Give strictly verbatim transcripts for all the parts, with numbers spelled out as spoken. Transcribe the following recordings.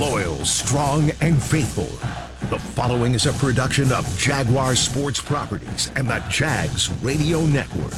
Loyal, strong, and faithful. The following is a production of Jaguar Sports Properties and the Jags Radio Network.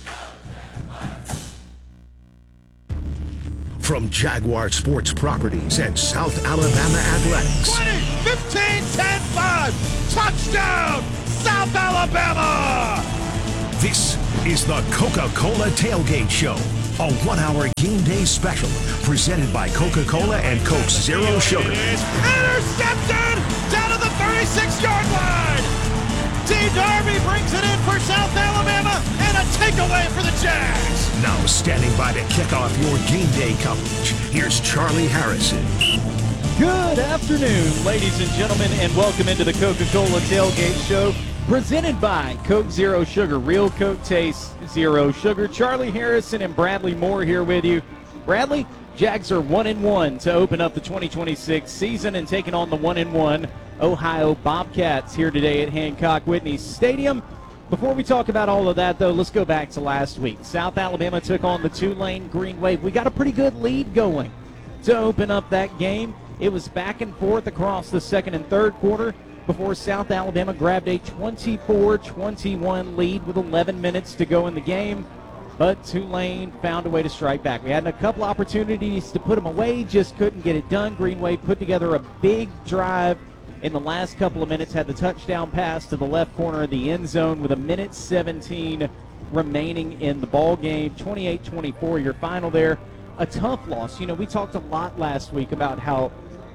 From Jaguar Sports Properties and South Alabama Athletics. twenty, fifteen, ten, five. Touchdown, South Alabama! This is the Coca-Cola Tailgate Show, a one-hour game day special presented by Coca-Cola and Coke Zero Sugar. Intercepted down to the thirty-six-yard line. D. Darby brings it in for South Alabama and a takeaway for the Jags. Now standing by to kick off your game day coverage, here's Charlie Harrison. Good afternoon, ladies and gentlemen, and welcome into the Coca-Cola Tailgate Show, presented by Coke Zero Sugar. Real Coke tastes zero sugar. Charlie Harrison and Bradley Moore here with you. Bradley, Jags are one and one to open up the twenty twenty-six season and taking on the one and one Ohio Bobcats here today at Hancock Whitney Stadium. Before we talk about all of that, though, let's go back to last week. South Alabama took on the Tulane Green Wave. We got a pretty good lead going to open up that game. It was back and forth across the second and third quarter before South Alabama grabbed a twenty-four twenty-one lead with eleven minutes to go in the game. But Tulane found a way to strike back. We had a couple opportunities to put them away, just couldn't get it done. Green Wave put together a big drive in the last couple of minutes, had the touchdown pass to the left corner of the end zone with a minute seventeen remaining in the ball game. twenty-eight twenty-four, your final there. A tough loss. You know, we talked a lot last week about how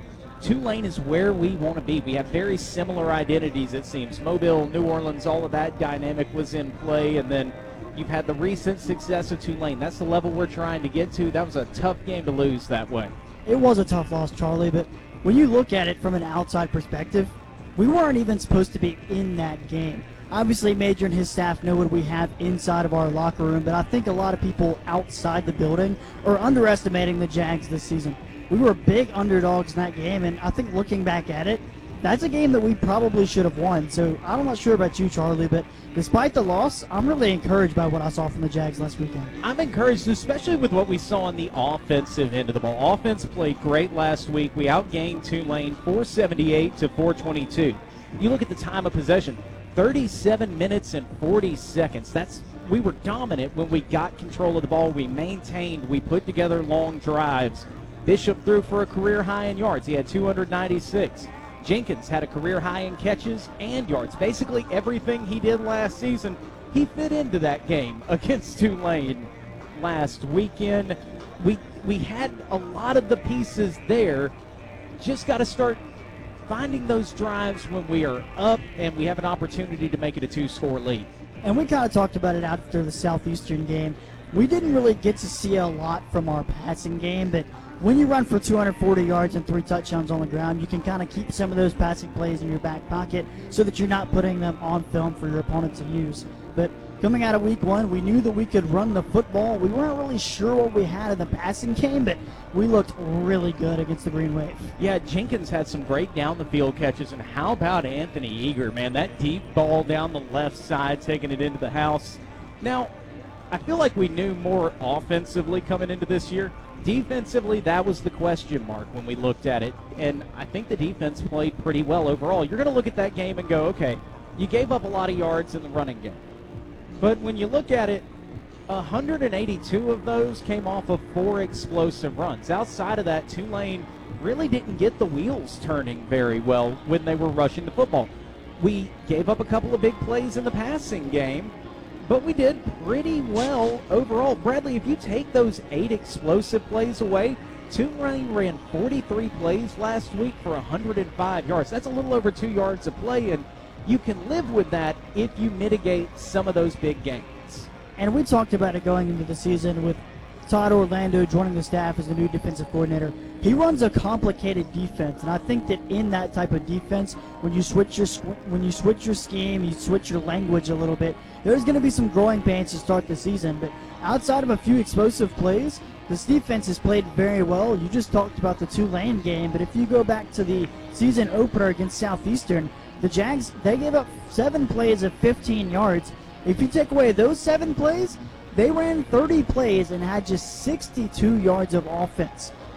Tulane is where we want to be. We have very similar identities, it seems. Mobile, New Orleans, all of that dynamic was in play, and then you've had the recent success of Tulane. That's the level we're trying to get to. That was a tough game to lose that way. It was a tough loss, Charlie, but when you look at it from an outside perspective, we weren't even supposed to be in that game. Obviously, Major and his staff know what we have inside of our locker room, but I think a lot of people outside the building are underestimating the Jags this season. We were big underdogs in that game, and I think looking back at it, that's a game that we probably should have won. So I'm not sure about you, Charlie, but despite the loss, I'm really encouraged by what I saw from the Jags last weekend. I'm encouraged, especially with what we saw on the offensive end of the ball. Offense played great last week. We outgained Tulane four seventy-eight to four twenty-two. You look at the time of possession, thirty-seven minutes and forty seconds. That's we were dominant when we got control of the ball. We maintained. We put together long drives. Bishop threw for a career high in yards. He had two hundred ninety-six. Jenkins had a career high in catches and yards. Basically everything he did last season, he fit into that game against Tulane last weekend. We we had a lot of the pieces there. Just got to start finding those drives when we are up and we have an opportunity to make it a two-score lead. And we kind of talked about it after the Southeastern game. We didn't really get to see a lot from our passing game, but when you run for two hundred forty yards and three touchdowns on the ground, you can kind of keep some of those passing plays in your back pocket so that you're not putting them on film for your opponent to use. But coming out of week one, we knew that we could run the football. We weren't really sure what we had in the passing game, but we looked really good against the Green Wave. Yeah, Jenkins had some great down-the-field catches, and how about Anthony Eager, man? That deep ball down the left side, taking it into the house. Now, I feel like we knew more offensively coming into this year. Defensively, that was the question mark when we looked at it, and I think the defense played pretty well overall. You're going to look at that game and go, okay, you gave up a lot of yards in the running game. But when you look at it, one hundred eighty-two of those came off of four explosive runs. Outside of that, Tulane really didn't get the wheels turning very well when they were rushing the football. We gave up a couple of big plays in the passing game, but we did pretty well overall. Bradley, if you take those eight explosive plays away, Tulane ran forty-three plays last week for one hundred five yards. That's a little over two yards a play, and you can live with that if you mitigate some of those big gains. And we talked about it going into the season with Todd Orlando joining the staff as the new defensive coordinator. He runs a complicated defense, and I think that in that type of defense, when you switch your when you switch your scheme, you switch your language a little bit, there's going to be some growing pains to start the season. But outside of a few explosive plays, this defense has played very well. You just talked about the Tulane game, but if you go back to the season opener against Southeastern, the Jags, they gave up seven plays of fifteen yards. If you take away those seven plays, they ran thirty plays and had just sixty-two yards of offense.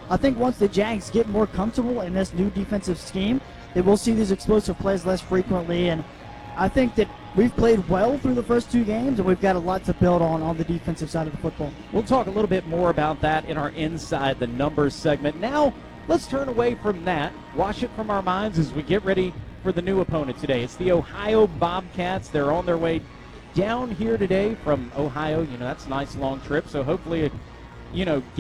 I think once the Jags get more comfortable in this new defensive scheme, they will see these explosive plays less frequently. And I think that we've played well through the first two games, and we've got a lot to build on on the defensive side of the football. We'll talk a little bit more about that in our Inside the Numbers segment. Now, let's turn away from that, wash it from our minds as we get ready for the new opponent today. It's the Ohio Bobcats. They're on their way down here today from Ohio. You know, that's a nice long trip, so hopefully, you know,